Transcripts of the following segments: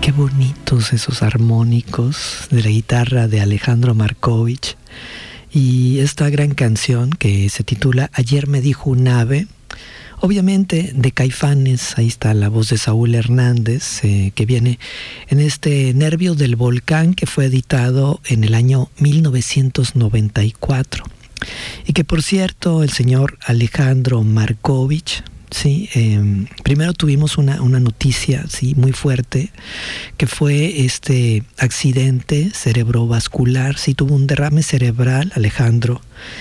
Qué bonitos esos armónicos de la guitarra de Alejandro Markovich. Y esta gran canción que se titula Ayer me dijo un ave, obviamente de Caifanes. Ahí está la voz de Saúl Hernández, que viene en este Nervio del Volcán, que fue editado en el año 1994. Y que, por cierto, el señor Alejandro Markovich, sí, primero tuvimos una noticia, sí, muy fuerte, que fue este accidente cerebrovascular. Sí, tuvo un derrame cerebral Alejandro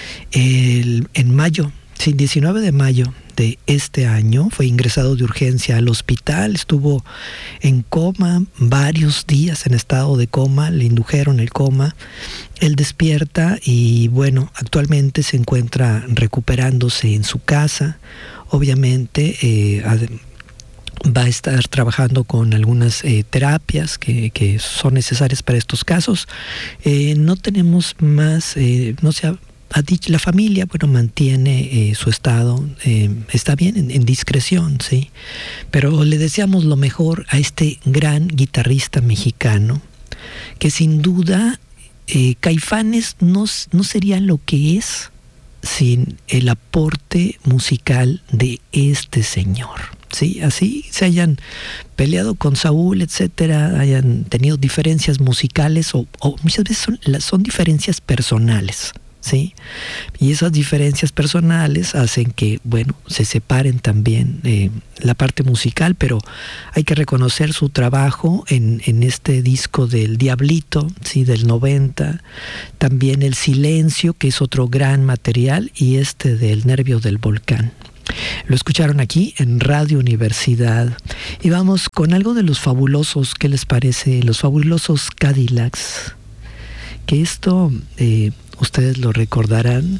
en mayo, sí, 19 de mayo de este año. Fue ingresado de urgencia al hospital, estuvo en coma varios días, en estado de coma, le indujeron el coma. Él despierta y bueno, actualmente se encuentra recuperándose en su casa. Obviamente va a estar trabajando con algunas terapias que son necesarias para estos casos. No tenemos más, no se ha dicho, la familia, bueno, mantiene su estado, está bien, en discreción, sí, pero le deseamos lo mejor a este gran guitarrista mexicano, que sin duda Caifanes no sería lo que es sin el aporte musical de este señor. Sí, así se hayan peleado con Saúl, etcétera, hayan tenido diferencias musicales o muchas veces son diferencias personales, ¿sí? Y esas diferencias personales hacen que, bueno, se separen también la parte musical, pero hay que reconocer su trabajo en este disco del Diablito, ¿sí?, del 90, también El Silencio, que es otro gran material, y este del Nervio del Volcán. Lo escucharon aquí en Radio Universidad. Y vamos con algo de Los Fabulosos. ¿Qué les parece? Los Fabulosos Cadillacs. Que esto, ustedes lo recordarán,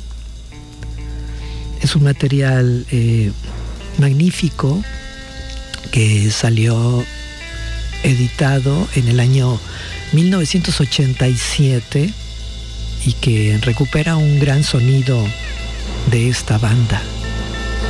es un material magnífico que salió editado en el año 1987 y que recupera un gran sonido de esta banda.